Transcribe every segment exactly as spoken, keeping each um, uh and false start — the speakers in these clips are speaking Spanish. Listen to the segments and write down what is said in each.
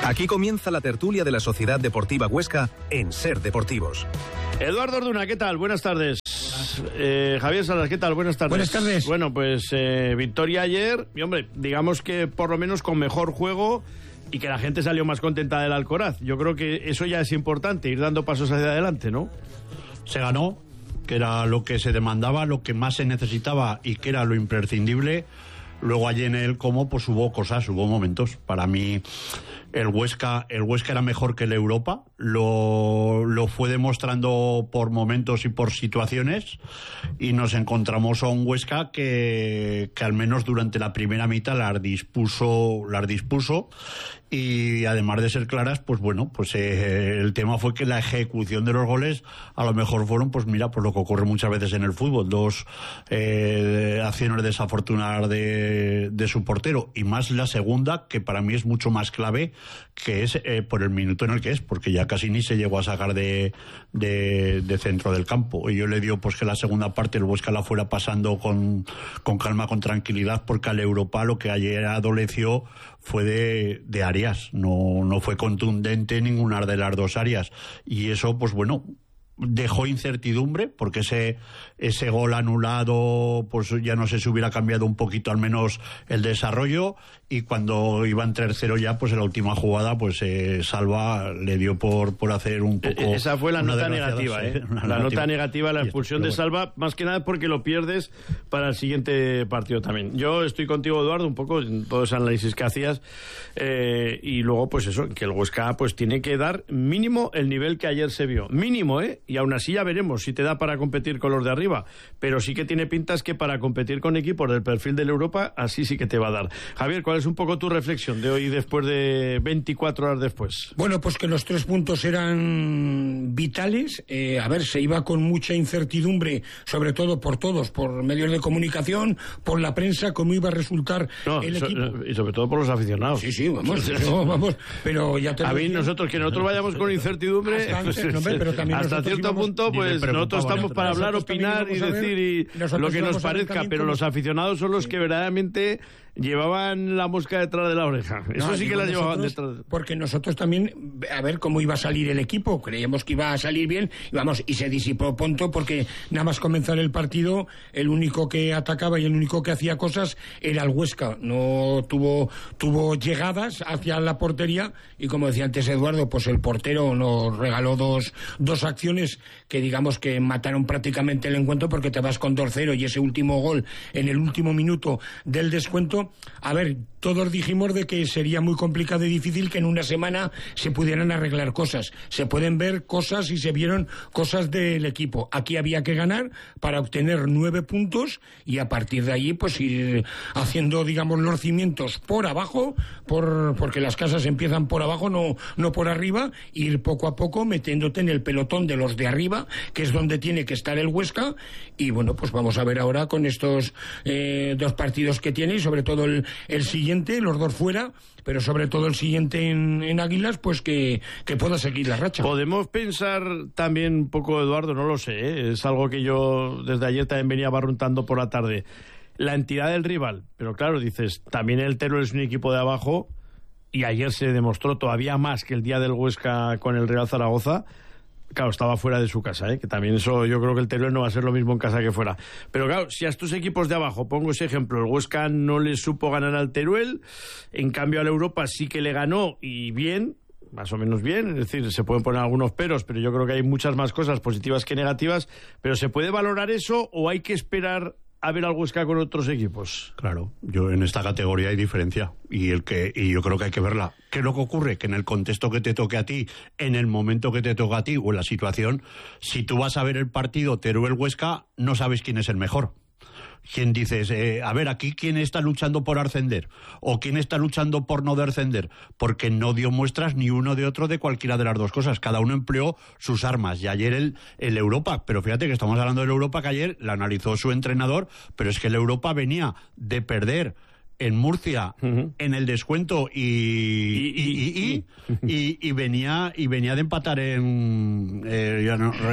Aquí comienza la tertulia de la Sociedad Deportiva Huesca en Ser Deportivos. Eduardo Orduna, ¿qué tal? Buenas tardes. Eh, Javier Salas, ¿qué tal? Buenas tardes. Buenas tardes. Bueno, pues eh, victoria ayer, y hombre, digamos que por lo menos con mejor juego y que la gente salió más contenta del Alcoraz. Yo creo que eso ya es importante, ir dando pasos hacia adelante, ¿no? Se ganó, que era lo que se demandaba, lo que más se necesitaba y que era lo imprescindible. Luego allí en el cómo, pues hubo cosas, hubo momentos. Para mí el Huesca, el Huesca era mejor que el Europa, lo, lo fue demostrando por momentos y por situaciones, y nos encontramos a un Huesca que, que al menos durante la primera mitad las dispuso, las dispuso, y además de ser claras, pues bueno, pues eh, el tema fue que la ejecución de los goles a lo mejor fueron, pues mira, pues lo que ocurre muchas veces en el fútbol, dos eh, acciones desafortunadas de, de su portero, y más la segunda, que para mí es mucho más clave, que es eh, por el minuto en el que es, porque ya casi ni se llegó a sacar de, de, de centro del campo, y yo le digo pues que la segunda parte el Huesca la fuera pasando con, con calma, con tranquilidad, porque al Europa lo que ayer adoleció fue de, de áreas, no, no fue contundente en ninguna de las dos áreas, y eso pues bueno dejó incertidumbre, porque ese ese gol anulado pues ya no sé si hubiera cambiado un poquito al menos el desarrollo, y cuando iban tres cero ya, pues en la última jugada pues eh, Salva le dio por por hacer un poco... Esa fue la nota negativa, ¿eh? La negativa. nota negativa, la expulsión de Salva, más que nada porque lo pierdes para el siguiente partido también. Yo estoy contigo, Eduardo, un poco en todo ese análisis que hacías, eh, y luego pues eso, que el Huesca pues tiene que dar mínimo el nivel que ayer se vio, mínimo, ¿eh? Y aún así ya veremos si te da para competir con los de arriba, pero sí que tiene pintas que para competir con equipos del perfil del Europa, así sí que te va a dar. Javier, ¿cuál es un poco tu reflexión de hoy después de veinticuatro horas después? Bueno, pues que los tres puntos eran vitales. Eh, a ver, se iba con mucha incertidumbre, sobre todo por todos, por medios de comunicación, por la prensa, cómo iba a resultar no, el so, equipo. Y sobre todo por los aficionados. Sí, sí, vamos, no, vamos, pero ya te A mí, decía, nosotros, que nosotros vayamos con incertidumbre, hasta, pues, no, pero también hasta cierto íbamos, punto, pues nosotros estamos para hablar, opinar y decir y lo que nos parezca, pero los aficionados son los sí. que verdaderamente llevaban la mosca detrás de la oreja. Eso no, sí que la llevaban detrás. Porque nosotros también, a ver cómo iba a salir el equipo, creíamos que iba a salir bien, y vamos, y se disipó pronto, porque nada más comenzar el partido, el único que atacaba y el único que hacía cosas era el Huesca. No tuvo tuvo llegadas hacia la portería, y como decía antes Eduardo, pues el portero nos regaló dos, dos acciones que digamos que mataron prácticamente el encuentro, porque te vas con dos cero y ese último gol en el último minuto del descuento. A ver, todos dijimos de que sería muy complicado y difícil que en una semana se pudieran arreglar cosas. Se pueden ver cosas y se vieron cosas del equipo. Aquí había que ganar para obtener nueve puntos y a partir de allí pues ir haciendo, digamos, los cimientos por abajo, por porque las casas empiezan por abajo, no, no por arriba, ir poco a poco metiéndote en el pelotón de los de arriba, que es donde tiene que estar el Huesca. Y bueno, pues vamos a ver ahora con estos eh, dos partidos que tiene, y sobre todo el, el siguiente, los dos fuera, pero sobre todo el siguiente en, en Águilas, pues que, que pueda seguir la racha. Podemos pensar también un poco, Eduardo, no lo sé, ¿eh? Es algo que yo desde ayer también venía barruntando por la tarde, la entidad del rival, pero claro, dices, también el Teruel es un equipo de abajo, y ayer se demostró todavía más que el día del Huesca con el Real Zaragoza. Claro, estaba fuera de su casa, ¿eh? Que también eso, yo creo que el Teruel no va a ser lo mismo en casa que fuera. Pero claro, si a estos equipos de abajo, pongo ese ejemplo, el Huesca no le supo ganar al Teruel, en cambio al Europa sí que le ganó, y bien, más o menos bien, es decir, se pueden poner algunos peros, pero yo creo que hay muchas más cosas positivas que negativas, pero ¿se puede valorar eso o hay que esperar a ver al Huesca con otros equipos? Claro, yo en esta categoría hay diferencia, y el que y yo creo que hay que verla. ¿Qué es lo que ocurre? Que en el contexto que te toque a ti, en el momento que te toca a ti o en la situación, si tú vas a ver el partido Teruel-Huesca, no sabes quién es el mejor. ¿Quién dices, eh, a ver, aquí quién está luchando por ascender o quién está luchando por no descender? Porque no dio muestras ni uno de otro de cualquiera de las dos cosas. Cada uno empleó sus armas. Y ayer el, el Europa, pero fíjate que estamos hablando del Europa, que ayer la analizó su entrenador, pero es que el Europa venía de perder en Murcia, uh-huh. en el descuento y y, y, y, y, y, y venía y venía de empatar en, eh,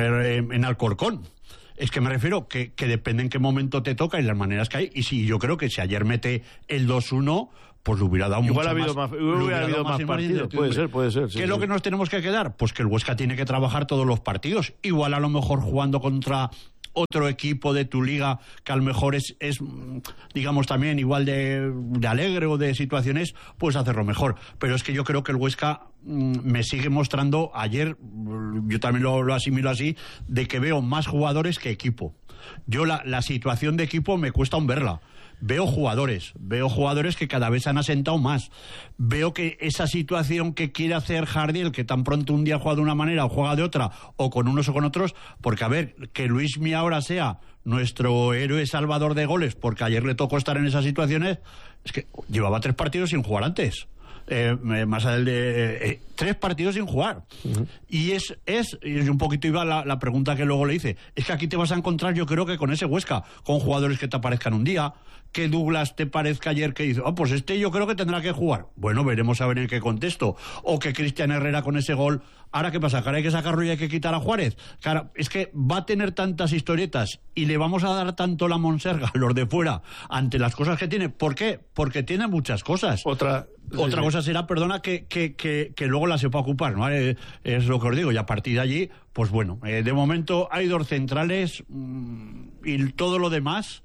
en Alcorcón. Es que me refiero que, que depende en qué momento te toca y las maneras que hay. Y sí, yo creo que si ayer mete el dos uno, pues hubiera dado igual mucha ha habido más, más, hubiera hubiera habido más, más partidos, puede ser, puede ser. Sí, ¿Qué es sí. lo que nos tenemos que quedar? Pues que el Huesca tiene que trabajar todos los partidos. Igual a lo mejor jugando contra otro equipo de tu liga que a lo mejor es, es digamos, también igual de, de alegre o de situaciones, pues hacerlo mejor. Pero es que yo creo que el Huesca mmm, me sigue mostrando, ayer, yo también lo, lo asimilo así, de que veo más jugadores que equipo. Yo la, la situación de equipo me cuesta aún verla. Veo jugadores, veo jugadores que cada vez han asentado más. Veo que esa situación que quiere hacer Jardiel, que tan pronto un día juega de una manera o juega de otra, o con unos o con otros, porque a ver, que Luismi ahora sea nuestro héroe salvador de goles, porque ayer le tocó estar en esas situaciones, es que llevaba tres partidos sin jugar antes. Eh, más allá de eh, tres partidos sin jugar. Uh-huh. Y es, es, y un poquito iba la, la pregunta que luego le hice, es que aquí te vas a encontrar, yo creo que con ese Huesca, con jugadores que te aparezcan un día, que Douglas te parezca ayer que dice, oh, pues este yo creo que tendrá que jugar. Bueno, veremos a ver en qué contexto. O que Cristian Herrera con ese gol, ahora qué pasa, que ahora hay que sacarlo y hay que quitar a Juárez. Cara, es que va a tener tantas historietas y le vamos a dar tanto la monserga a los de fuera ante las cosas que tiene. ¿Por qué? Porque tiene muchas cosas. Otra Otra sí, cosa sí. será, perdona, que, que, que, que luego la sepa ocupar, ¿no? Eh, es lo que os digo, y a partir de allí, pues bueno, eh, de momento hay dos centrales mmm, y todo lo demás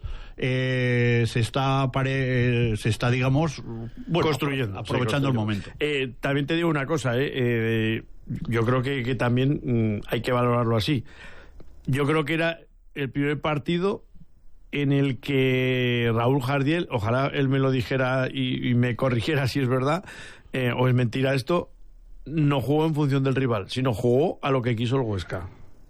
eh, se está, pare, se está digamos, bueno, construyendo, aprovechando sí, el momento. Eh, también te digo una cosa, eh, eh, yo creo que, que también mmm, hay que valorarlo así. Yo creo que era el primer partido en el que Raúl Jardiel, ojalá él me lo dijera y, y me corrigiera si es verdad eh, o es mentira esto, no jugó en función del rival, sino jugó a lo que quiso el Huesca.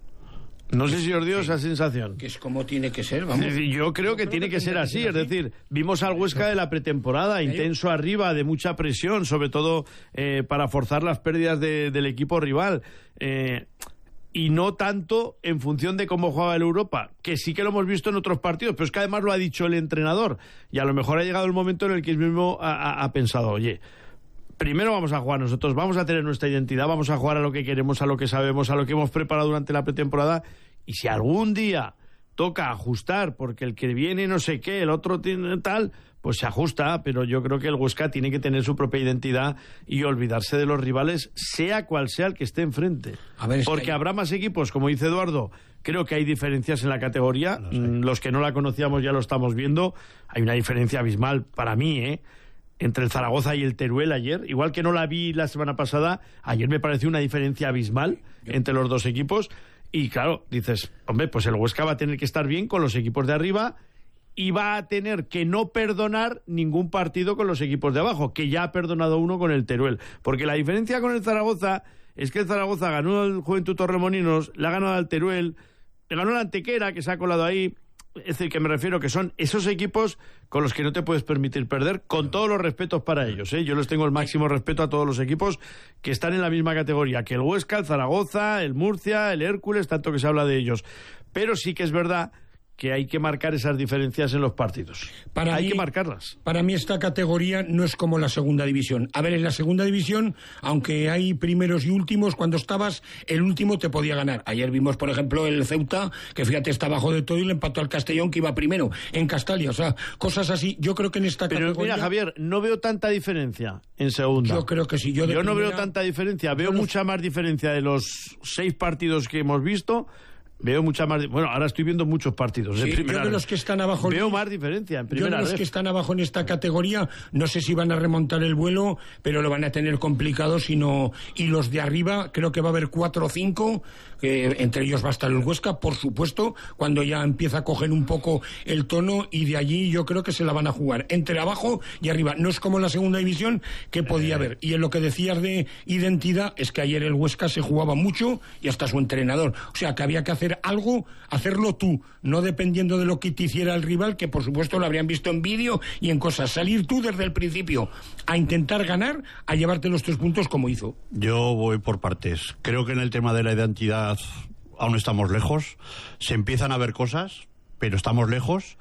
No sé si os dio esa sensación. Que es como tiene que ser, vamos. Yo creo que tiene que ser así, es decir, vimos al Huesca de la pretemporada, intenso arriba, de mucha presión, sobre todo eh, para forzar las pérdidas de, del equipo rival. Eh, y no tanto en función de cómo jugaba el Europa, que sí que lo hemos visto en otros partidos, pero es que además lo ha dicho el entrenador, y a lo mejor ha llegado el momento en el que él mismo ha, ha, ha pensado, oye, primero vamos a jugar nosotros, vamos a tener nuestra identidad, vamos a jugar a lo que queremos, a lo que sabemos, a lo que hemos preparado durante la pretemporada, y si algún día toca ajustar, porque el que viene no sé qué, el otro tiene tal, pues se ajusta, pero yo creo que el Huesca tiene que tener su propia identidad y olvidarse de los rivales, sea cual sea el que esté enfrente. A ver, porque que hay... habrá más equipos, como dice Eduardo, creo que hay diferencias en la categoría, los, los que no la conocíamos ya lo estamos viendo, hay una diferencia abismal para mí, ¿eh? Entre el Zaragoza y el Teruel ayer, igual que no la vi la semana pasada, ayer me pareció una diferencia abismal entre los dos equipos, y claro, dices, hombre, pues el Huesca va a tener que estar bien con los equipos de arriba y va a tener que no perdonar ningún partido con los equipos de abajo, que ya ha perdonado uno con el Teruel, porque la diferencia con el Zaragoza es que el Zaragoza ganó al Juventud Torremolinos, le ha ganado al Teruel, le ganó al Antequera, que se ha colado ahí. Es decir, que me refiero que son esos equipos con los que no te puedes permitir perder, con todos los respetos para ellos, ¿eh? Yo les tengo el máximo respeto a todos los equipos que están en la misma categoría que el Huesca, el Zaragoza, el Murcia, el Hércules, tanto que se habla de ellos. Pero sí que es verdad que hay que marcar esas diferencias en los partidos. Para hay mí, que marcarlas. Para mí esta categoría no es como la segunda división. A ver, en la segunda división, aunque hay primeros y últimos, cuando estabas, el último te podía ganar. Ayer vimos, por ejemplo, el Ceuta, que fíjate, está abajo de todo y le empató al Castellón, que iba primero, en Castalia. O sea, cosas así. Yo creo que en esta Pero categoría... mira, Javier, no veo tanta diferencia en segunda. Yo creo que sí. Yo, de yo no primera... veo tanta diferencia. Veo no... mucha más diferencia de los seis partidos que hemos visto. Veo mucha más... Bueno, ahora estoy viendo muchos partidos. Sí, en primera yo de los que están abajo... Veo más diferencia en primera Yo de los red. que están abajo en esta categoría, no sé si van a remontar el vuelo, pero lo van a tener complicado, sino... Y los de arriba, creo que va a haber cuatro o cinco, que entre ellos va a estar el Huesca, por supuesto, cuando ya empieza a coger un poco el tono, y de allí yo creo que se la van a jugar. Entre abajo y arriba. No es como la segunda división, que podía haber. Y en lo que decías de identidad, es que ayer el Huesca se jugaba mucho, y hasta su entrenador. O sea, que había que hacer algo, hacerlo tú, no dependiendo de lo que te hiciera el rival, que por supuesto lo habrían visto en vídeo y en cosas. Salir tú desde el principio a intentar ganar, a llevarte los tres puntos como hizo. Yo voy por partes. Creo que en el tema de la identidad aún estamos lejos. Se empiezan a ver cosas, pero estamos lejos,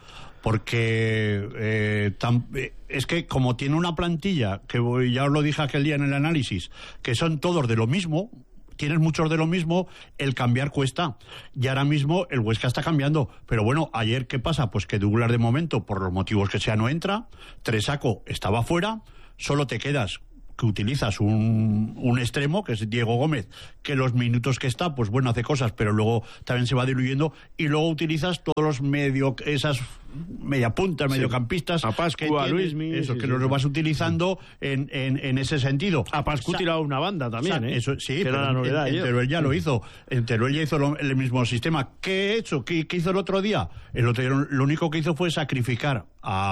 porque eh, tan, eh, es que como tiene una plantilla, que ya os lo dije aquel día en el análisis, que son todos de lo mismo, tienes muchos de lo mismo, el cambiar cuesta. Y ahora mismo el Huesca está cambiando. Pero bueno, ayer, ¿qué pasa? Pues que Douglas de momento, por los motivos que sea, no entra. Tresaco estaba fuera. solo te quedas que utilizas un, un extremo, que es Diego Gómez, que los minutos que está, pues bueno, hace cosas, pero luego también se va diluyendo, y luego utilizas todos los medio, esas media puntas, sí, mediocampistas, a Pascu, a Luismi, eso, sí, que sí, los sí. vas utilizando en, en, en ese sentido. A Pascu o sea, tiraba una banda también, o sea, ¿eh? Eso, sí, que pero era la novedad. En, en Teruel ya lo hizo. En Teruel ya hizo lo, el mismo sistema. ¿Qué he hecho? ¿Qué, qué hizo el otro día? El otro día lo único que hizo fue sacrificar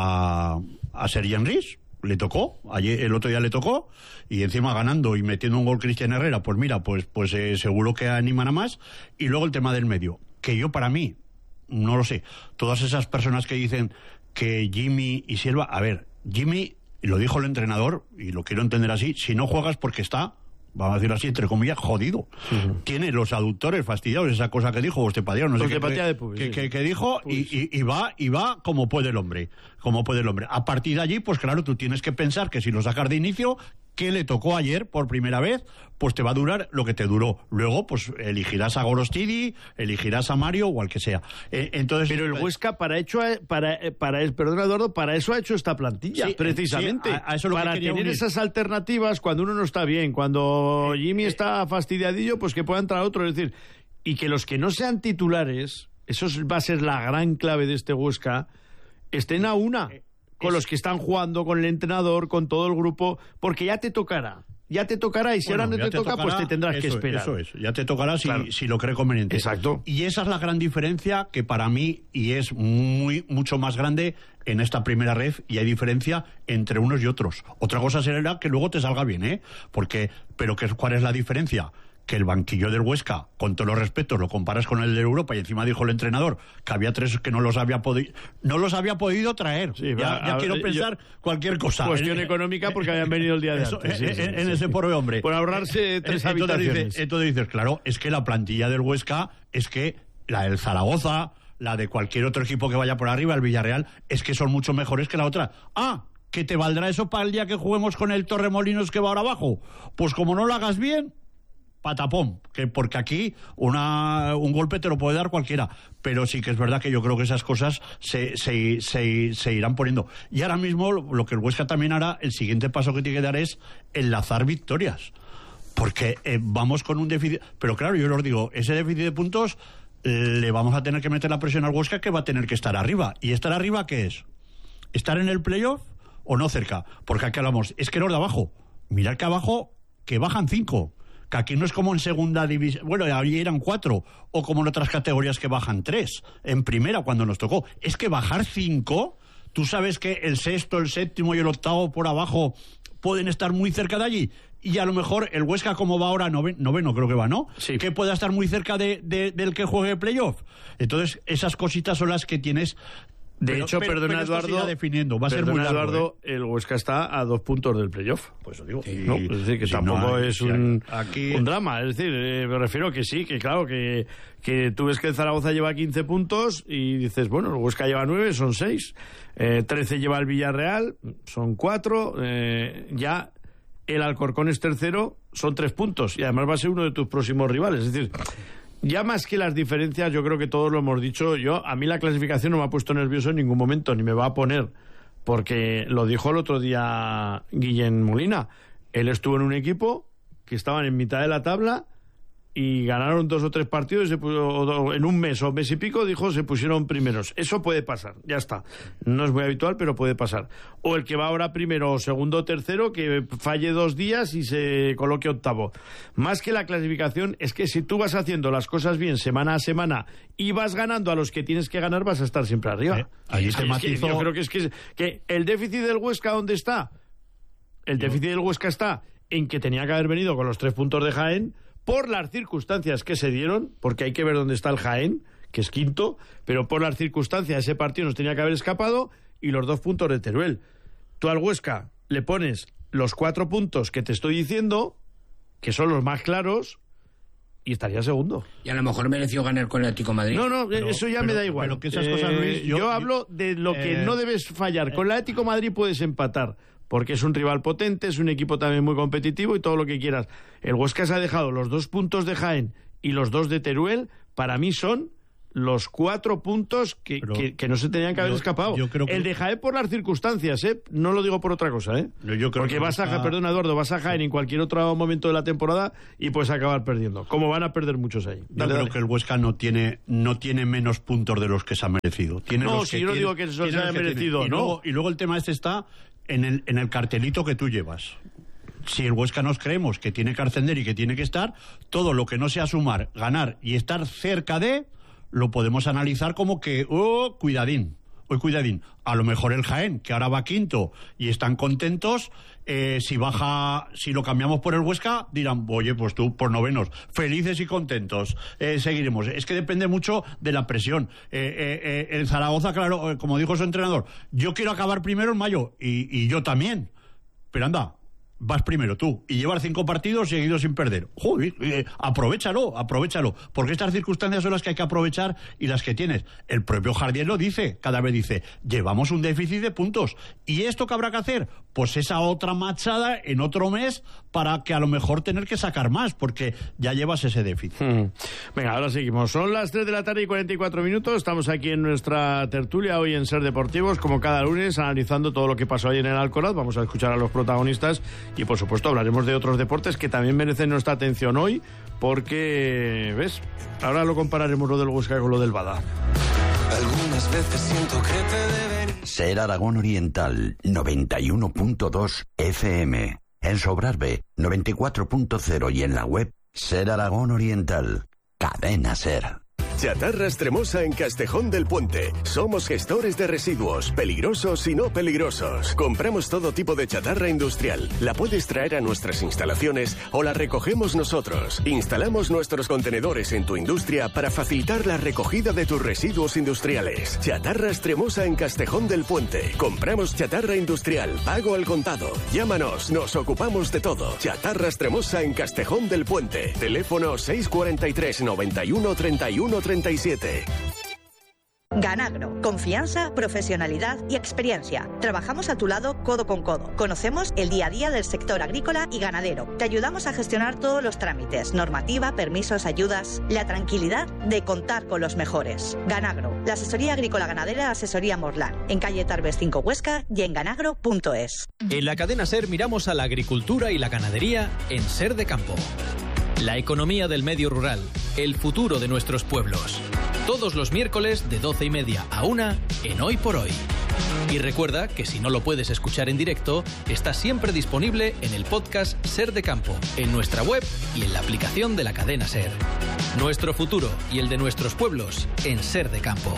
a, a Sergi Henrys. Le tocó, ayer, el otro día le tocó, y encima ganando y metiendo un gol Cristian Herrera, pues mira, pues, pues eh, seguro que animan a más. Y luego el tema del medio, que yo para mí, no lo sé, todas esas personas que dicen que Jimmy y Silva, a ver, Jimmy, lo dijo el entrenador, y lo quiero entender así, si no juegas porque está, vamos a decirlo así, entre comillas, jodido. Uh-huh. Tiene los aductores fastidiados, esa cosa que dijo, osteopatía, no sé qué, de pubis, que, sí. que, que dijo, y, y, y va y va como puede el hombre, como puede el hombre. A partir de allí, pues claro, tú tienes que pensar que si lo sacas de inicio, que le tocó ayer por primera vez, pues te va a durar lo que te duró. Luego, pues elegirás a Gorostidi, elegirás a Mario o al que sea. Eh, entonces, pero el Huesca para hecho para para el perdón Eduardo, para eso ha hecho esta plantilla, sí, precisamente, sí, a, a eso lo para que tener unir. esas alternativas cuando uno no está bien, cuando Jimmy está fastidiadillo, pues que pueda entrar otro, es decir, y que los que no sean titulares, eso va a ser la gran clave de este Huesca, estén a una con los que están jugando, con el entrenador, con todo el grupo, porque ya te tocará. Ya te tocará, y si bueno, ahora no te, te toca, tocará, pues te tendrás eso, que esperar. Eso es, ya te tocará si, claro. si lo cree conveniente. Exacto. Y esa es la gran diferencia que para mí, y es muy mucho más grande en esta primera ref, y hay diferencia entre unos y otros. Otra cosa será que luego te salga bien, ¿eh? Porque, pero que, ¿cuál es la diferencia? Que el banquillo del Huesca, con todos los respetos, lo comparas con el de Europa, y encima dijo el entrenador que había tres que no los había podido no los había podido traer. Sí, ya va, ya a, quiero yo, pensar cualquier cosa. Cuestión en, económica, porque habían venido el día de eso, antes. Sí, en, sí, en sí, ese sí. pobre hombre. Por ahorrarse tres entonces habitaciones. Dice, entonces dices, claro, es que la plantilla del Huesca es que la del Zaragoza, la de cualquier otro equipo que vaya por arriba, el Villarreal, es que son mucho mejores que la otra. Ah, ¿que te valdrá eso para el día que juguemos con el Torremolinos que va ahora abajo? Pues como no lo hagas bien, patapón, que porque aquí una, un golpe te lo puede dar cualquiera, pero sí que es verdad que yo creo que esas cosas se, se, se, se irán poniendo. Y ahora mismo lo que el Huesca también hará, el siguiente paso que tiene que dar es enlazar victorias, porque eh, vamos con un déficit, pero claro, yo os digo, ese déficit de puntos eh, le vamos a tener que meter la presión al Huesca, que va a tener que estar arriba. ¿Y estar arriba qué es? ¿Estar en el playoff o no cerca? Porque aquí hablamos, es que los de abajo, mirad que abajo que bajan cinco, que aquí no es como en segunda división, bueno, ahí eran cuatro, o como en otras categorías que bajan tres, en primera cuando nos tocó. Es que bajar cinco, tú sabes que el sexto, el séptimo y el octavo por abajo pueden estar muy cerca de allí, y a lo mejor el Huesca, como va ahora, noveno, noveno creo que va, ¿no? Sí. Que pueda estar muy cerca de, de, del que juegue playoff. Entonces, esas cositas son las que tienes. De pero, hecho, pero, perdona, pero Eduardo, esto se irá definiendo, va a ser muy largo, Eduardo, ¿eh? el Huesca está a dos puntos del playoff. Pues lo digo. ¿No? Es decir, que si tampoco no hay, es si un, aquí... un drama. Es decir, eh, me refiero que sí, que claro, que, que tú ves que el Zaragoza lleva quince puntos y dices, bueno, el Huesca lleva nueve, son seis. Eh, trece lleva el Villarreal, son cuatro. Eh, ya el Alcorcón es tercero, son tres puntos. Y además va a ser uno de tus próximos rivales. Es decir, ya más que las diferencias, yo creo que todos lo hemos dicho. Yo, a mí la clasificación no me ha puesto nervioso en ningún momento, ni me va a poner, porque lo dijo el otro día Guillén Molina. Él estuvo en un equipo que estaban en mitad de la tabla y ganaron dos o tres partidos y se puso, en un mes o mes y pico, dijo, se pusieron primeros. Eso puede pasar, ya está. No es muy habitual, pero puede pasar. O el que va ahora primero o segundo o tercero, que falle dos días y se coloque octavo. Más que la clasificación, es que si tú vas haciendo las cosas bien semana a semana y vas ganando a los que tienes que ganar, vas a estar siempre arriba. Eh, allí se matizó... Yo creo que es que, que el déficit del Huesca, ¿dónde está? El déficit del Huesca está en que tenía que haber venido con los tres puntos de Jaén, por las circunstancias que se dieron, porque hay que ver dónde está el Jaén, que es quinto, pero por las circunstancias ese partido nos tenía que haber escapado, y los dos puntos de Teruel. Tú al Huesca le pones los cuatro puntos que te estoy diciendo, que son los más claros, y estaría segundo. Y a lo mejor mereció ganar con el Atlético de Madrid. No, no, pero, eso ya pero, me da igual. Pero que esas eh, cosas, Luis, yo, yo, yo hablo de lo que eh, no debes fallar. Con el Atlético de Madrid puedes empatar, porque es un rival potente, es un equipo también muy competitivo y todo lo que quieras. El Huesca se ha dejado los dos puntos de Jaén y los dos de Teruel, para mí son los cuatro puntos que, que, que no se tenían que haber yo, escapado. Yo creo que... El de Jaén por las circunstancias, ¿eh? No lo digo por otra cosa, ¿eh? Yo, yo creo Porque que vas a, está... perdona Eduardo, vas a Jaén en cualquier otro momento de la temporada y puedes acabar perdiendo. Como van a perder muchos ahí. Yo Dale, creo dale. que el Huesca no tiene no tiene menos puntos de los que se ha merecido. Tiene No, los si que yo no tiene, digo que eso tiene se haya los que merecido, tiene. y ¿no? Luego, y luego el tema este está en el, en el cartelito que tú llevas. Si el Huesca nos creemos que tiene que ascender y que tiene que estar, todo lo que no sea sumar, ganar y estar cerca de, lo podemos analizar como que, oh, cuidadín, oh, cuidadín. A lo mejor el Jaén, que ahora va quinto y están contentos, eh, si baja, si lo cambiamos por el Huesca, dirán, oye, pues tú, por novenos, felices y contentos, eh, seguiremos. Es que depende mucho de la presión. Eh, eh, eh, el Zaragoza, claro, eh, como dijo su entrenador, yo quiero acabar primero en mayo, y, y yo también. Pero anda, vas primero tú y llevar cinco partidos seguidos sin perder. Joder, eh, aprovechalo, aprovechalo, porque estas circunstancias son las que hay que aprovechar y las que tienes. El propio Jardiel lo dice, cada vez dice, llevamos un déficit de puntos. ¿Y esto qué habrá que hacer? Pues esa otra machada en otro mes para que a lo mejor tener que sacar más, porque ya llevas ese déficit. Hmm. Venga, ahora seguimos. Son las tres de la tarde y cuarenta y cuatro minutos. Estamos aquí en nuestra tertulia hoy en Ser Deportivos, como cada lunes, analizando todo lo que pasó ayer en el Alcoraz. Vamos a escuchar a los protagonistas. Y por supuesto hablaremos de otros deportes que también merecen nuestra atención hoy, porque, ¿ves? Ahora lo compararemos lo del Huesca con lo del Bada. Algunas veces siento que te deben... Ser Aragón Oriental, noventa y uno punto dos F M. En Sobrarbe, noventa y cuatro punto cero y en la web Ser Aragón Oriental. Cadena Ser. Chatarra Extremosa en Castejón del Puente. Somos gestores de residuos, peligrosos y no peligrosos. Compramos todo tipo de chatarra industrial. La puedes traer a nuestras instalaciones o la recogemos nosotros. Instalamos nuestros contenedores en tu industria para facilitar la recogida de tus residuos industriales. Chatarra Extremosa en Castejón del Puente. Compramos chatarra industrial, pago al contado. Llámanos, nos ocupamos de todo. Chatarra Extremosa en Castejón del Puente. Teléfono seis cuatro tres, noventa y uno, treinta y uno, treinta y siete. Ganagro, confianza, profesionalidad y experiencia. Trabajamos a tu lado codo con codo. Conocemos el día a día del sector agrícola y ganadero. Te ayudamos a gestionar todos los trámites, normativa, permisos, ayudas. La tranquilidad de contar con los mejores. Ganagro, la asesoría agrícola ganadera Asesoría Morlán. En calle Tarbes cinco Huesca y en ganagro punto es. En la cadena Ser miramos a la agricultura y la ganadería en Ser de Campo. La economía del medio rural, el futuro de nuestros pueblos. Todos los miércoles de doce y media a una en Hoy por Hoy. Y recuerda que si no lo puedes escuchar en directo, está siempre disponible en el podcast Ser de Campo, en nuestra web y en la aplicación de la cadena Ser. Nuestro futuro y el de nuestros pueblos en Ser de Campo.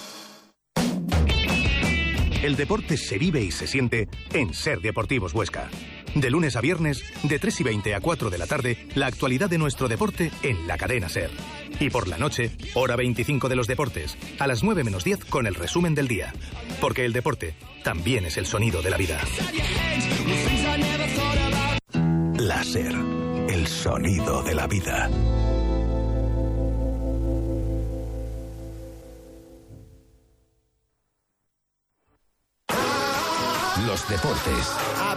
El deporte se vive y se siente en Ser Deportivos Huesca. De lunes a viernes, de tres y veinte a cuatro de la tarde, la actualidad de nuestro deporte en la cadena Ser. Y por la noche, hora veinticinco de los deportes, a las nueve menos diez con el resumen del día. Porque el deporte también es el sonido de la vida. La Ser, el sonido de la vida. Los deportes.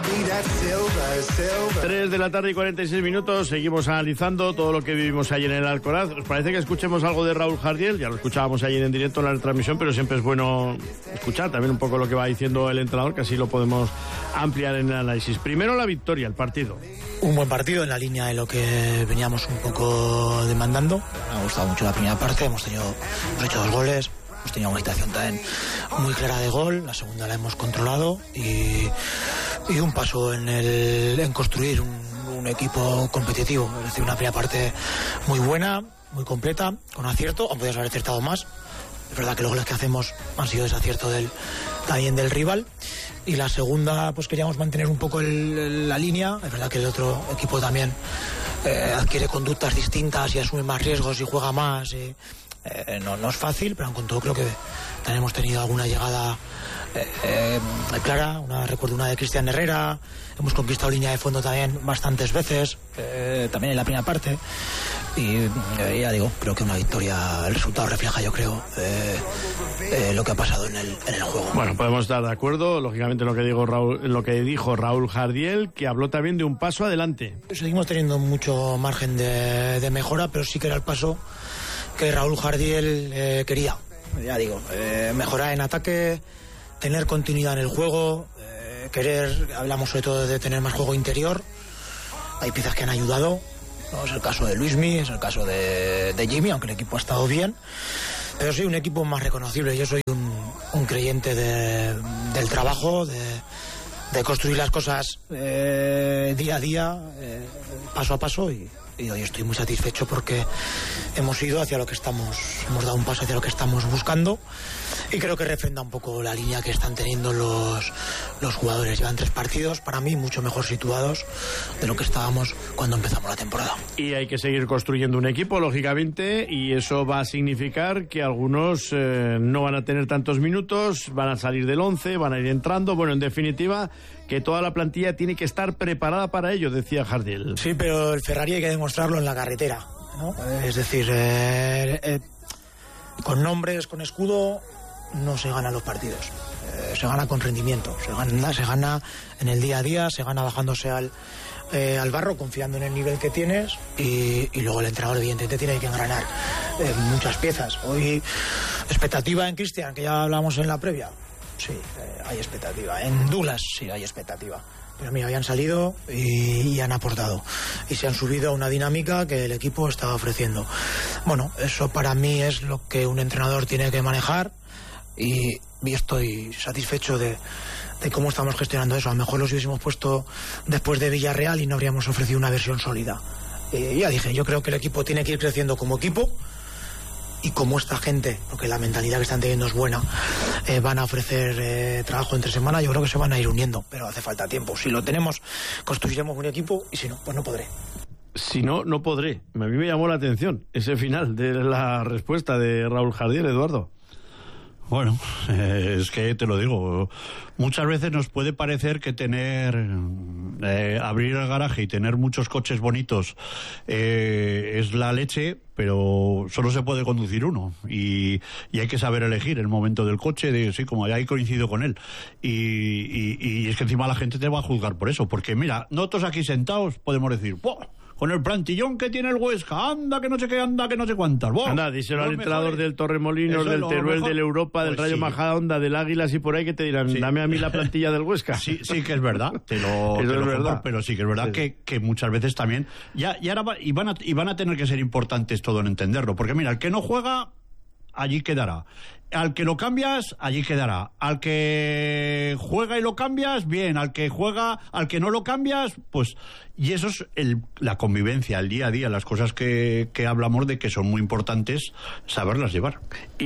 tres de la tarde y cuarenta y seis minutos. Seguimos analizando todo lo que vivimos ayer en el Alcoraz. ¿Os parece que escuchemos algo de Raúl Jardiel? Ya lo escuchábamos ayer en directo en la transmisión, pero siempre es bueno escuchar también un poco lo que va diciendo el entrenador, que así lo podemos ampliar en el análisis. Primero la victoria, el partido. Un buen partido en la línea de lo que veníamos un poco demandando. Me ha gustado mucho la primera parte, hemos tenido hemos hecho dos goles. Hemos tenido una situación también muy clara de gol, la segunda la hemos controlado y, y un paso en, el, en construir un, un equipo competitivo. Es decir, una primera parte muy buena, muy completa, con acierto, aunque podías haber acertado más. Es verdad que los goles que hacemos han sido desacierto del, también del rival. Y la segunda, pues queríamos mantener un poco el, el, la línea. Es verdad que el otro equipo también eh, adquiere conductas distintas y asume más riesgos y juega más. Y, Eh, no, no es fácil, pero con todo creo que también hemos tenido alguna llegada eh, eh, clara. Una, recuerdo una de Cristian Herrera. Hemos conquistado línea de fondo también bastantes veces, eh, también en la primera parte. Y eh, ya digo, creo que una victoria, el resultado refleja, yo creo, eh, eh, lo que ha pasado en el, en el juego. Bueno, podemos estar de acuerdo, lógicamente, en lo que digo Raúl, en lo que dijo Raúl Jardiel, que habló también de un paso adelante. Seguimos teniendo mucho margen de, de mejora, pero sí que era el paso que Raúl Jardiel eh, quería. Ya digo, eh, mejorar en ataque, tener continuidad en el juego, eh, querer, hablamos sobre todo de tener más juego interior. Hay piezas que han ayudado, ¿no? Es el caso de Luismi, es el caso de, de Jimmy, aunque el equipo ha estado bien, pero sí un equipo más reconocible. Yo soy un, un creyente de, del trabajo, de, de construir las cosas eh, día a día, eh, paso a paso, y Y hoy estoy muy satisfecho porque hemos ido hacia lo que estamos, hemos dado un paso hacia lo que estamos buscando, y creo que refrenda un poco la línea que están teniendo los, los jugadores. Llevan tres partidos, para mí, mucho mejor situados de lo que estábamos cuando empezamos la temporada. Y hay que seguir construyendo un equipo, lógicamente, y eso va a significar que algunos eh, no van a tener tantos minutos, van a salir del once, van a ir entrando. Bueno, en definitiva, que toda la plantilla tiene que estar preparada para ello, decía Jardiel. Sí, pero el Ferrari hay que demostrarlo en la carretera, ¿no? Es decir, eh, eh, con nombres, con escudo, no se ganan los partidos. Eh, se gana con rendimiento, se gana, se gana en el día a día, se gana bajándose al, eh, al barro, confiando en el nivel que tienes, y, y luego el entrenador evidentemente tiene que engranar eh, muchas piezas. Hoy, expectativa en Cristian, que ya hablamos en la previa. Sí, eh, hay expectativa. En Douglas sí hay expectativa. Pero mira, habían salido y, y han aportado. Y se han subido a una dinámica que el equipo estaba ofreciendo. Bueno, eso para mí es lo que un entrenador tiene que manejar, y, y estoy satisfecho de, de cómo estamos gestionando eso. A lo mejor los hubiésemos puesto después de Villarreal y no habríamos ofrecido una versión sólida. Eh, ya dije, yo creo que el equipo tiene que ir creciendo como equipo. Y como esta gente, porque la mentalidad que están teniendo es buena, eh, van a ofrecer eh, trabajo entre semana, yo creo que se van a ir uniendo, pero hace falta tiempo. Si lo tenemos, construiremos un equipo, y si no, pues no podré. Si no, no podré. A mí me llamó la atención ese final de la respuesta de Raúl Jardiel, Eduardo. Bueno, eh, es que te lo digo, muchas veces nos puede parecer que tener, eh, abrir el garaje y tener muchos coches bonitos eh, es la leche, pero solo se puede conducir uno, y, y hay que saber elegir el momento del coche, de, sí, como ya he coincidido con él, y, y, y es que encima la gente te va a juzgar por eso, porque mira, nosotros aquí sentados podemos decir, ¡buah! Con el plantillón que tiene el Huesca, anda que no sé qué, anda que no sé cuántas. ¡Buah! Anda, díselo al entrenador del Torremolinos, del Teruel, del Europa, del pues Rayo sí. Majadahonda, del Águilas y por ahí, que te dirán, sí. Dame a mí la plantilla del Huesca. Sí, sí que es verdad, te lo, te Eso lo es verdad. Compro, pero sí que es verdad sí. que, que muchas veces también, ya, y ahora va, y van a, y van a tener que ser importantes todo en entenderlo, porque mira, el que no juega, allí quedará. Al que lo cambias, allí quedará. Al que juega y lo cambias, bien. Al que juega, al que no lo cambias, pues... Y eso es el, la convivencia, el día a día, las cosas que, que hablamos de que son muy importantes, saberlas llevar.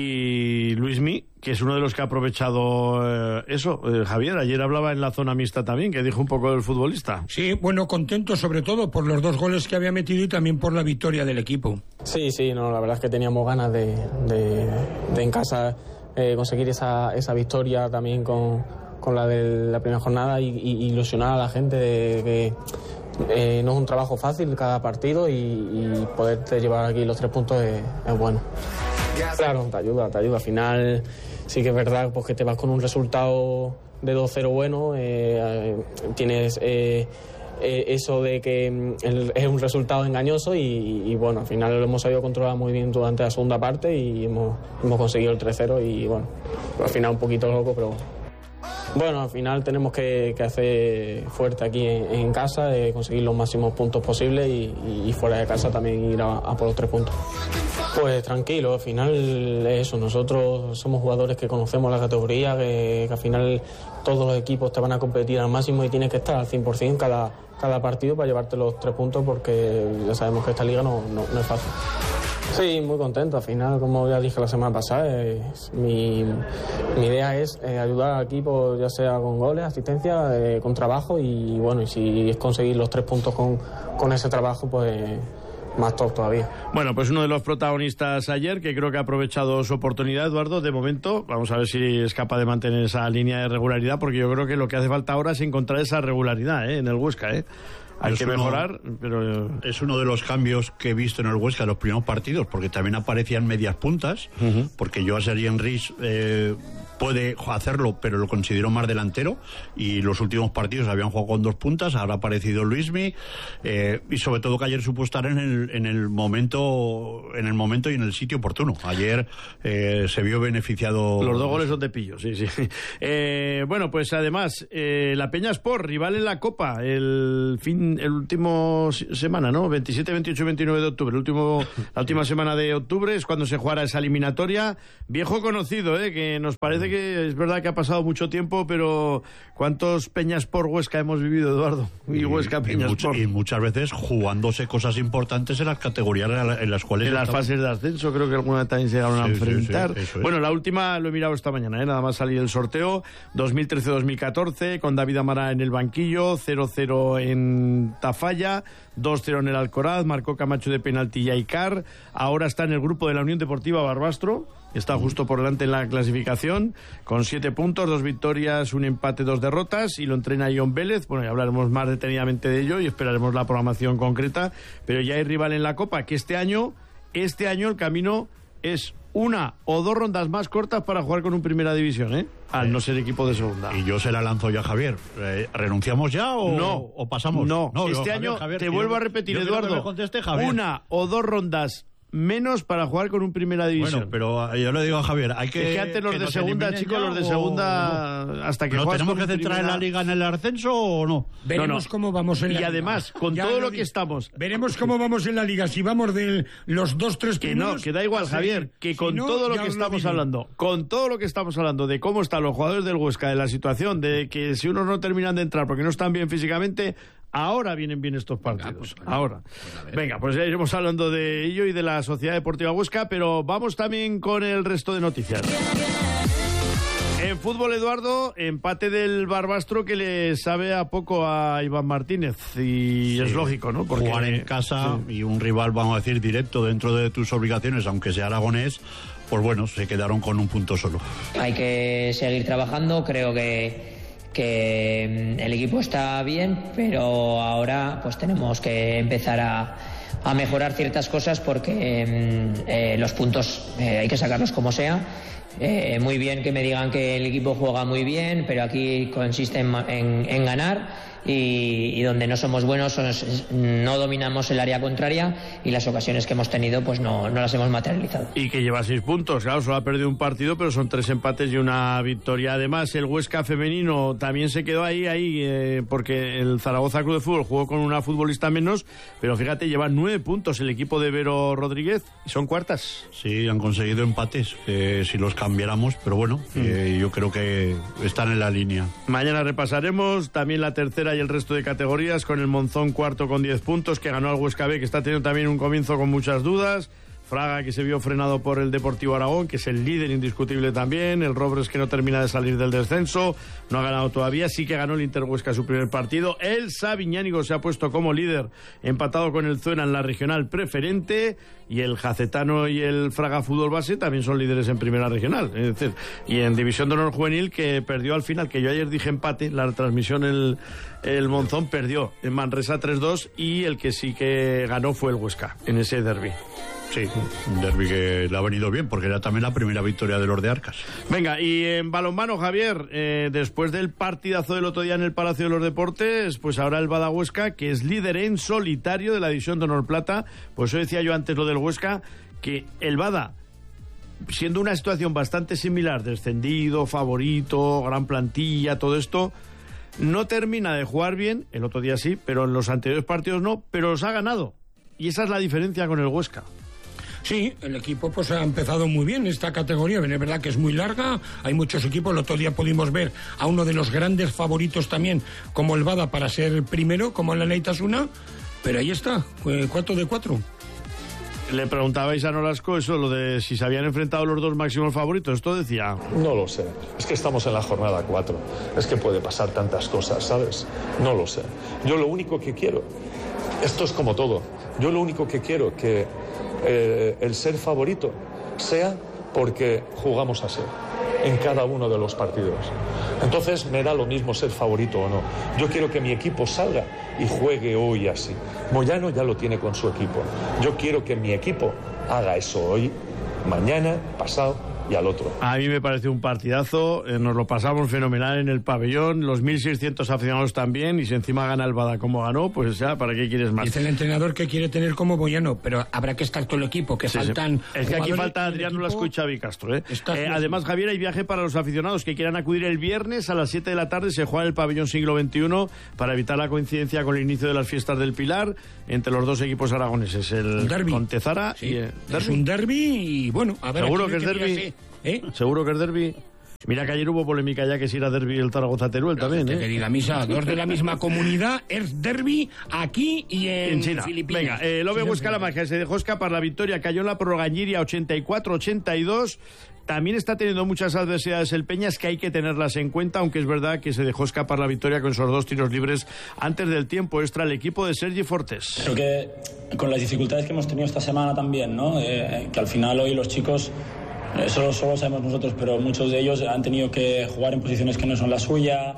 Y Luismi, que es uno de los que ha aprovechado eh, eso. Eh, Javier, ayer hablaba en la zona mixta también, que dijo un poco del futbolista. Sí, bueno, contento sobre todo por los dos goles que había metido y también por la victoria del equipo. Sí, sí, no, la verdad es que teníamos ganas de, de, de en casa eh, conseguir esa, esa victoria también con, con la de la primera jornada, y, y ilusionar a la gente de que eh, no es un trabajo fácil cada partido, y, y poderte llevar aquí los tres puntos es, es bueno. Claro, te ayuda, te ayuda. Al final sí que es verdad, pues, que te vas con un resultado de dos cero bueno, eh, tienes eh, eh, eso de que el, es un resultado engañoso, y, y, y bueno, al final lo hemos sabido controlar muy bien durante la segunda parte, y hemos, hemos conseguido el tres cero, y bueno, al final un poquito loco, pero bueno, al final tenemos que, que hacer fuerte aquí en, en casa, eh, conseguir los máximos puntos posibles, y, y, y fuera de casa también ir a, a por los tres puntos. Pues tranquilo, al final es eso, nosotros somos jugadores que conocemos la categoría, que, que al final todos los equipos te van a competir al máximo, y tienes que estar al cien por ciento cada, cada partido para llevarte los tres puntos, porque ya sabemos que esta liga no, no, no es fácil. Sí, muy contento. Al final, como ya dije la semana pasada, es, mi, mi idea es eh, ayudar al equipo, ya sea con goles, asistencia, eh, con trabajo, y bueno, y si es conseguir los tres puntos con, con ese trabajo, pues más top todavía. Bueno, pues uno de los protagonistas ayer, que creo que ha aprovechado su oportunidad, Eduardo, de momento, vamos a ver si es capaz de mantener esa línea de regularidad, porque yo creo que lo que hace falta ahora es encontrar esa regularidad ¿eh? en el Huesca, ¿eh? Hay es que mejorar, uno, pero... Es uno de los cambios que he visto en el Huesca en los primeros partidos, porque también aparecían medias puntas, uh-huh. porque yo a Sergi Enrich, eh, puede hacerlo, pero lo considero más delantero, y los últimos partidos habían jugado con dos puntas, ahora ha aparecido Luismi, eh, y sobre todo que ayer supo estar en el, en el momento en el momento y en el sitio oportuno. Ayer eh, se vio beneficiado. Los dos goles son de Pillo, sí, sí. Eh, bueno, pues además, eh, la Peña Sport, rival en la Copa, el fin, el último semana, ¿no? veintisiete, veintiocho y veintinueve de octubre, el último, la última semana de octubre es cuando se jugará esa eliminatoria. Viejo conocido, ¿eh? Que nos parece que es verdad que ha pasado mucho tiempo, pero ¿cuántos Peña Sport Huesca hemos vivido, Eduardo? Y, y Huesca Peña y Sport. Much, y muchas veces jugándose cosas importantes en las categorías en las cuales... En las estamos. fases de ascenso creo que alguna vez también se llegaron sí, a enfrentar. Sí, sí, bueno, la última lo he mirado esta mañana, ¿eh? Nada más salir el sorteo, dos mil trece dos mil catorce, con David Amara en el banquillo, cero cero en Tafalla, dos cero en el Alcoraz, marcó Camacho de penalti y Aicar, ahora está en el grupo de la Unión Deportiva Barbastro, está justo por delante en la clasificación, con siete puntos, dos victorias, un empate, dos derrotas, y lo entrena Ion Vélez. Bueno, ya hablaremos más detenidamente de ello y esperaremos la programación concreta, pero ya hay rival en la Copa, que este año, este año el camino es una o dos rondas más cortas para jugar con un Primera División, ¿eh? Al no ser equipo de segunda. Y yo se la lanzo ya a Javier. Eh, ¿Renunciamos ya o, no, o pasamos? No, no este yo, año, Javier, Javier, te yo, vuelvo yo, a repetir, yo Eduardo, me conteste, Javier. Una o dos rondas menos para jugar con un Primera División. Bueno, pero yo le digo a Javier, hay que... Es que antes los que de nos segunda, chicos, los de segunda, o... hasta que ¿No juegas tenemos con que centrar primera... en la Liga en el ascenso o no? Veremos no, no. cómo vamos en y la Liga. Y además, con ya todo lo lo que digo. estamos... Veremos cómo vamos en la Liga, si vamos de los dos, tres Que primeros... no, que da igual, Javier, que con si no, todo lo ya que os estamos digo. hablando, con todo lo que estamos hablando de cómo están los jugadores del Huesca, de la situación, de que si unos no terminan de entrar porque no están bien físicamente... Ahora vienen bien estos partidos. Venga, pues, bueno, ahora. Pues Venga, pues ya iremos hablando de ello y de la Sociedad Deportiva Huesca, pero vamos también con el resto de noticias. En fútbol, Eduardo, empate del Barbastro que le sabe a poco a Iván Martínez. Y sí, es lógico, ¿no? Porque jugar en casa sí. y un rival, vamos a decir, directo dentro de tus obligaciones, aunque sea aragonés, pues bueno, se quedaron con un punto solo. Hay que seguir trabajando, creo que... que el equipo está bien, pero ahora pues tenemos que empezar a, a mejorar ciertas cosas porque eh, los puntos eh, hay que sacarlos como sea. Eh, muy bien que me digan que el equipo juega muy bien, pero aquí consiste en, en, en ganar. Y, y donde no somos buenos no dominamos el área contraria y las ocasiones que hemos tenido pues no, no las hemos materializado. Y que lleva seis puntos, claro, solo ha perdido un partido, pero son tres empates y una victoria. Además, el Huesca femenino también se quedó ahí, ahí eh, porque el Zaragoza Club de Fútbol jugó con una futbolista menos, pero fíjate, lleva nueve puntos el equipo de Vero Rodríguez y son cuartas. Sí, han conseguido empates, eh, si los cambiáramos, pero bueno, mm. eh, yo creo que están en la línea. Mañana repasaremos también la tercera y el resto de categorías, con el Monzón cuarto con diez puntos, que ganó al Huesca B, que está teniendo también un comienzo con muchas dudas. Fraga, que se vio frenado por el Deportivo Aragón, que es el líder indiscutible también. El Robres, que no termina de salir del descenso, no ha ganado todavía. Sí que ganó el Inter Huesca su primer partido. El Sabiñánigo se ha puesto como líder, empatado con el Zuena en la regional preferente. Y el Jacetano y el Fraga Fútbol Base también son líderes en primera regional. Es decir, y en División de Honor Juvenil, que perdió al final, que yo ayer dije empate, la transmisión el, el Monzón perdió en Manresa tres dos, y el que sí que ganó fue el Huesca en ese derbi. Sí, un derbi que le ha venido bien, porque era también la primera victoria de los de Arcas. Venga, y en balonmano, Javier, eh, después del partidazo del otro día en el Palacio de los Deportes, pues ahora el Bada Huesca, que es líder en solitario de la División de Honor Plata. Pues eso decía yo antes lo del Huesca, que el Bada, siendo una situación bastante similar, descendido, favorito, gran plantilla, todo esto, no termina de jugar bien, el otro día sí, pero en los anteriores partidos no, pero los ha ganado. Y esa es la diferencia con el Huesca. Sí, el equipo pues ha empezado muy bien esta categoría, es verdad que es muy larga, hay muchos equipos, el otro día pudimos ver a uno de los grandes favoritos también, como el Bada, para ser primero, como el Anaitasuna, pero ahí está, cuatro de cuatro. Le preguntabais a Nolasco eso, lo de si se habían enfrentado los dos máximos favoritos, esto decía... No lo sé, es que estamos en la jornada cuatro, es que puede pasar tantas cosas, ¿sabes? No lo sé. Yo lo único que quiero, esto es como todo, yo lo único que quiero que eh, el ser favorito sea porque jugamos así en cada uno de los partidos. Entonces me da lo mismo ser favorito o no. Yo quiero que mi equipo salga y juegue hoy así. Moyano ya lo tiene con su equipo. Yo quiero que mi equipo haga eso hoy, mañana, pasado y al otro. A mí me pareció un partidazo, eh, nos lo pasamos fenomenal en el pabellón, los mil seiscientos aficionados también, y si encima gana el Bada como ganó, pues ya, ¿para qué quieres más? Dice el entrenador que quiere tener como Boyano, pero habrá que estar todo el equipo, que sí, faltan... Sí. Es que aquí falta Adrián Nolasco y Xavi Castro, ¿eh? eh además, Javier, hay viaje para los aficionados que quieran acudir el viernes a las siete de la tarde, se juega en el pabellón siglo veintiuno para evitar la coincidencia con el inicio de las fiestas del Pilar entre los dos equipos aragoneses, el derbi. Pontezara sí. y el derbi. Es un derbi y bueno, a ver... Seguro que es derbi. ¿Eh? Seguro que es derbi. Mira que ayer hubo polémica ya que si era derbi el Zaragoza-Teruel también, ¿eh? Querida misa, dos de la misma comunidad, es derbi aquí y en, en China. Filipinas. Venga, eh, Lobe busca la magia, se dejó escapar la victoria, cayó en la prórroga Ñiria ochenta y cuatro ochenta y dos. También está teniendo muchas adversidades el Peñas que hay que tenerlas en cuenta, aunque es verdad que se dejó escapar la victoria con esos dos tiros libres antes del tiempo extra el equipo de Sergi Fortes. Creo que con las dificultades que hemos tenido esta semana también, ¿no? Eh, que al final hoy los chicos... Eso solo sabemos nosotros, pero muchos de ellos han tenido que jugar en posiciones que no son la suya,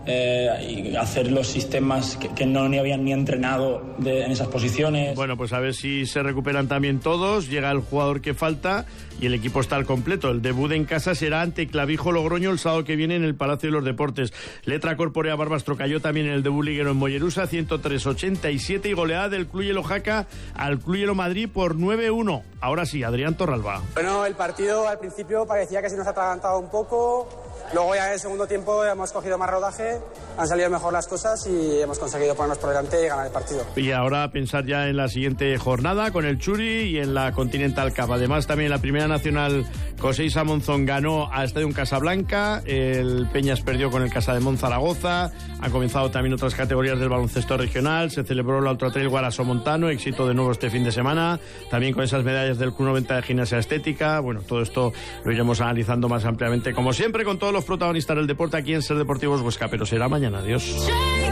eh, y hacer los sistemas que, que no ni habían ni entrenado de, en esas posiciones. Bueno, pues a ver si se recuperan también todos, llega el jugador que falta y el equipo está al completo. El debut en casa será ante Clavijo Logroño el sábado que viene en el Palacio de los Deportes. Letra Corporea Barbastro cayó también en el debut liguero en Mollerusa, ciento tres ochenta y siete, y goleada del Club Hielo Jaca al Club Hielo Madrid por nueve uno. Ahora sí, Adrián Torralba. Bueno, el partido al principio parecía que se nos ha atragantado un poco, luego ya en el segundo tiempo hemos cogido más rodaje, han salido mejor las cosas y hemos conseguido ponernos por delante y ganar el partido. Y ahora pensar ya en la siguiente jornada con el Churi y en la Continental Cup. Además también la Primera Nacional, José Monzón ganó a Estadio Casablanca, el Peñas perdió con el Casademont Zaragoza, han comenzado también otras categorías del baloncesto regional, se celebró la Ultra Trail Guaraso Montano, éxito de nuevo este fin de semana, también con esas medallas del Q noventa de gimnasia estética. Bueno, todo esto lo iremos analizando más ampliamente, como siempre, con todos los protagonistas del deporte aquí en Ser Deportivos Huesca, pero será mañana. Adiós.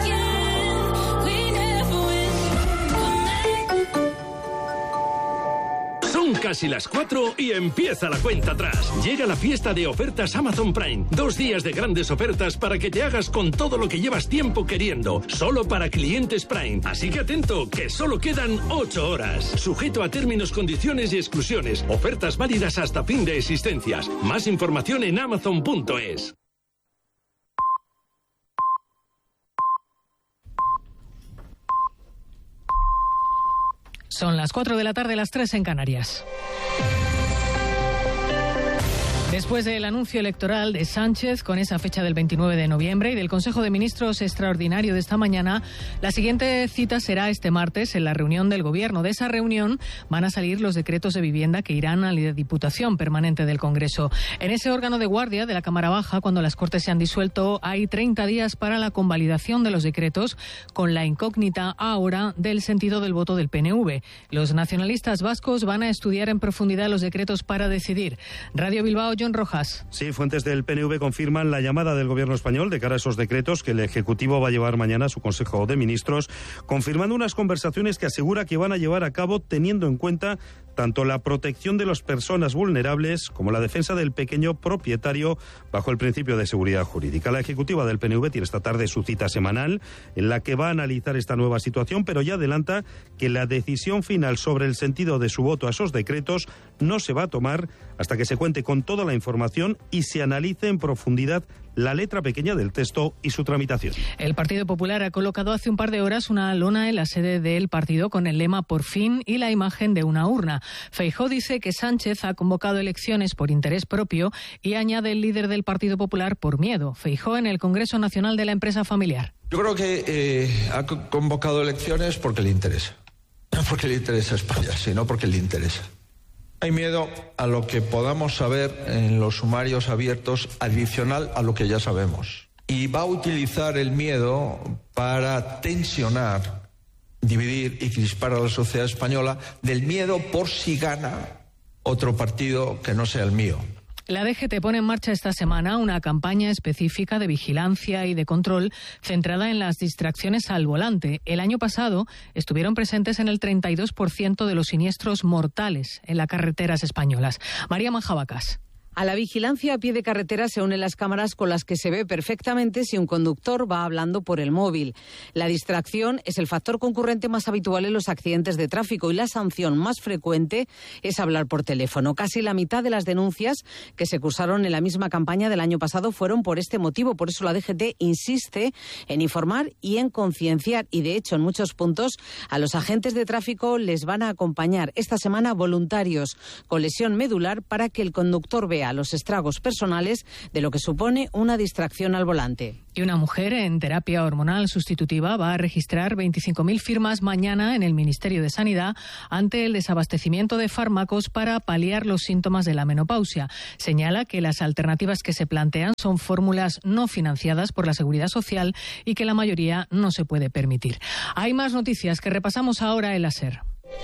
Son casi las cuatro y empieza la cuenta atrás. Llega la fiesta de ofertas Amazon Prime. Dos días de grandes ofertas para que te hagas con todo lo que llevas tiempo queriendo. Solo para clientes Prime. Así que atento, que solo quedan ocho horas. Sujeto a términos, condiciones y exclusiones. Ofertas válidas hasta fin de existencias. Más información en amazon punto es. Son las cuatro de la tarde, las tres en Canarias. Después del anuncio electoral de Sánchez con esa fecha del veintinueve de noviembre y del Consejo de Ministros extraordinario de esta mañana, la siguiente cita será este martes en la reunión del Gobierno. De esa reunión van a salir los decretos de vivienda que irán a la Diputación Permanente del Congreso. En ese órgano de guardia de la Cámara Baja, cuando las Cortes se han disuelto, hay treinta días para la convalidación de los decretos, con la incógnita ahora del sentido del voto del P N V. Los nacionalistas vascos van a estudiar en profundidad los decretos para decidir. Radio Bilbao, John Rojas. Sí, fuentes del P N V confirman la llamada del Gobierno español de cara a esos decretos que el Ejecutivo va a llevar mañana a su Consejo de Ministros, confirmando unas conversaciones que asegura que van a llevar a cabo teniendo en cuenta tanto la protección de las personas vulnerables como la defensa del pequeño propietario bajo el principio de seguridad jurídica. La ejecutiva del P N V tiene esta tarde su cita semanal en la que va a analizar esta nueva situación, pero ya adelanta que la decisión final sobre el sentido de su voto a esos decretos no se va a tomar hasta que se cuente con toda la información y se analice en profundidad la letra pequeña del texto y su tramitación. El Partido Popular ha colocado hace un par de horas una lona en la sede del partido con el lema "Por fin" y la imagen de una urna. Feijóo dice que Sánchez ha convocado elecciones por interés propio y añade el líder del Partido Popular por miedo. Feijóo en el Congreso Nacional de la Empresa Familiar. Yo creo que eh, ha convocado elecciones porque le interesa. No porque le interesa España, sino porque le interesa. Hay miedo a lo que podamos saber en los sumarios abiertos adicional a lo que ya sabemos. Y va a utilizar el miedo para tensionar, dividir y crispar a la sociedad española del miedo por si gana otro partido que no sea el mío. La D G T pone en marcha esta semana una campaña específica de vigilancia y de control centrada en las distracciones al volante. El año pasado estuvieron presentes en el treinta y dos por ciento de los siniestros mortales en las carreteras españolas. María Manjabacas. A la vigilancia a pie de carretera se unen las cámaras con las que se ve perfectamente si un conductor va hablando por el móvil. La distracción es el factor concurrente más habitual en los accidentes de tráfico y la sanción más frecuente es hablar por teléfono. Casi la mitad de las denuncias que se cursaron en la misma campaña del año pasado fueron por este motivo. Por eso la D G T insiste en informar y en concienciar. Y de hecho, en muchos puntos, a los agentes de tráfico les van a acompañar esta semana voluntarios con lesión medular para que el conductor vea los estragos personales de lo que supone una distracción al volante. Y una mujer en terapia hormonal sustitutiva va a registrar veinticinco mil firmas mañana en el Ministerio de Sanidad ante el desabastecimiento de fármacos para paliar los síntomas de la menopausia. Señala que las alternativas que se plantean son fórmulas no financiadas por la Seguridad Social y que la mayoría no se puede permitir. Hay más noticias que repasamos ahora en la SER.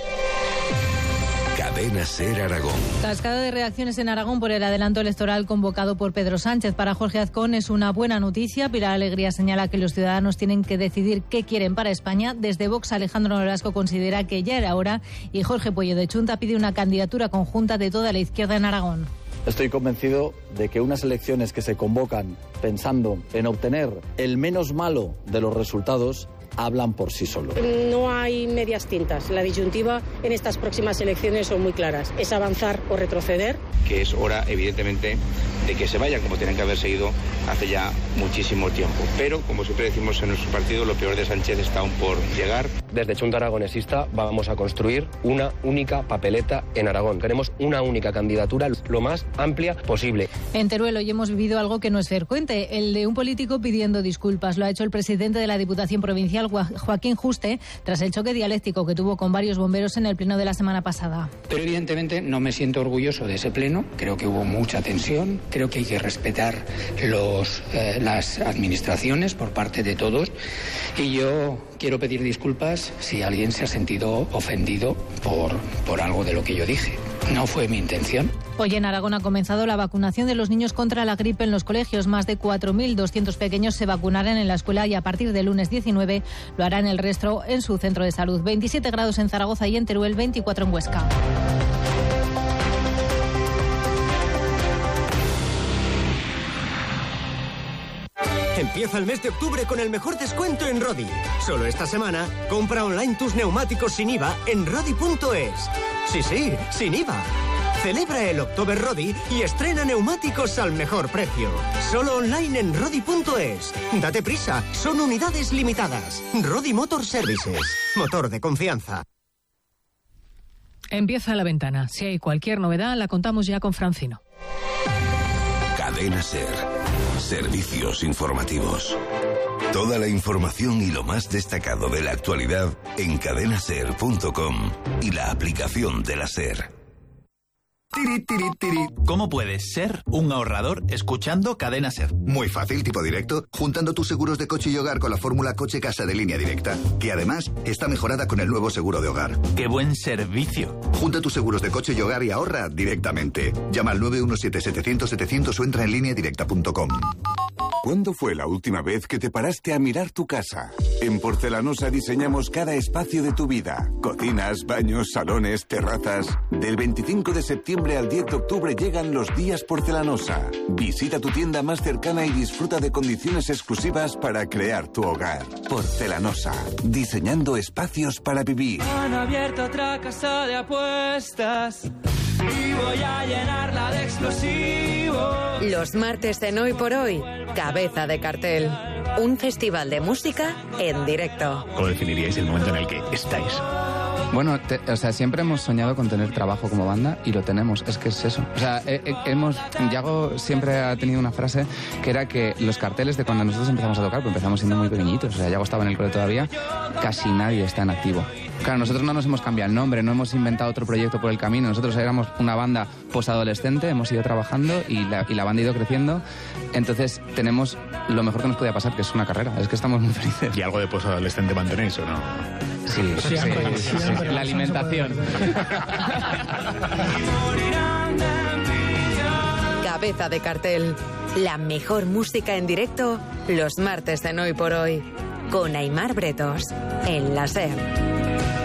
Cadena SER Aragón. Cascada de reacciones en Aragón por el adelanto electoral convocado por Pedro Sánchez. Para Jorge Azcón es una buena noticia. Pilar Alegría señala que los ciudadanos tienen que decidir qué quieren para España. Desde Vox, Alejandro Nolasco considera que ya era hora y Jorge Puello de Chunta pide una candidatura conjunta de toda la izquierda en Aragón. Estoy convencido de que unas elecciones que se convocan pensando en obtener el menos malo de los resultados hablan por sí solos. No hay medias tintas. La disyuntiva en estas próximas elecciones son muy claras. Es avanzar o retroceder. Que es hora, evidentemente, de que se vayan como tienen que haberse ido hace ya muchísimo tiempo. Pero, como siempre decimos en nuestro partido, lo peor de Sánchez está aún por llegar. Desde Chunta Aragonesista vamos a construir una única papeleta en Aragón. Queremos una única candidatura lo más amplia posible. En Teruel hoy hemos vivido algo que no es frecuente, el de un político pidiendo disculpas. Lo ha hecho el presidente de la Diputación Provincial, Joaquín Juste, tras el choque dialéctico que tuvo con varios bomberos en el pleno de la semana pasada. Pero evidentemente no me siento orgulloso de ese pleno. Creo que hubo mucha tensión. Creo que hay que respetar los, eh, las administraciones por parte de todos. Y yo quiero pedir disculpas si alguien se ha sentido ofendido por, por algo de lo que yo dije. No fue mi intención. Hoy en Aragón ha comenzado la vacunación de los niños contra la gripe en los colegios. Más de cuatro mil doscientos pequeños se vacunarán en la escuela y a partir del lunes diecinueve lo harán el resto en su centro de salud. veintisiete grados en Zaragoza y en Teruel, veinticuatro en Huesca. Empieza el mes de octubre con el mejor descuento en Rodi. Solo esta semana, compra online tus neumáticos sin I V A en rodi punto es. Sí, sí, sin I V A. Celebra el October Rodi y estrena neumáticos al mejor precio. Solo online en rodi punto es. Date prisa, son unidades limitadas. Rodi Motor Services, motor de confianza. Empieza La Ventana. Si hay cualquier novedad, la contamos ya con Francino. Cadena SER. Servicios informativos. Toda la información y lo más destacado de la actualidad en cadena ser punto com y la aplicación de la SER. Tiri, tiri, tiri. ¿Cómo puedes ser un ahorrador escuchando Cadena SER? Muy fácil, tipo directo, juntando tus seguros de coche y hogar con la fórmula Coche Casa de Línea Directa, que además está mejorada con el nuevo seguro de hogar. ¡Qué buen servicio! Junta tus seguros de coche y hogar y ahorra directamente. Llama al nueve uno siete, setecientos, setecientos o entra en línea directa punto com. ¿Cuándo fue la última vez que te paraste a mirar tu casa? En Porcelanosa diseñamos cada espacio de tu vida. Cocinas, baños, salones, terrazas. Del veinticinco de septiembre al diez de octubre llegan los días Porcelanosa. Visita tu tienda más cercana y disfruta de condiciones exclusivas para crear tu hogar. Porcelanosa, diseñando espacios para vivir. Han abierto otra casa de apuestas y voy a llenarla de explosivos. Los martes en Hoy por Hoy, Cabeza de Cartel. Un festival de música en directo. ¿Cómo definiríais el momento en el que estáis? Bueno, te, o sea, siempre hemos soñado con tener trabajo como banda y lo tenemos, es que es eso. O sea, he, he, hemos, Yago siempre ha tenido una frase que era que los carteles de cuando nosotros empezamos a tocar, pues empezamos siendo muy pequeñitos, o sea, Yago estaba en el cole todavía, casi nadie está en activo. Claro, nosotros no nos hemos cambiado el nombre, no hemos inventado otro proyecto por el camino, nosotros éramos una banda posadolescente, hemos ido trabajando y la, y la banda ha ido creciendo, entonces tenemos lo mejor que nos podía pasar, que es una carrera, es que estamos muy felices. ¿Y algo de posadolescente mantenéis o no? Sí, sí, sí, sí, sí. La alimentación. Cabeza de Cartel. La mejor música en directo los martes en Hoy por Hoy. Con Aimar Bretos. En la SER.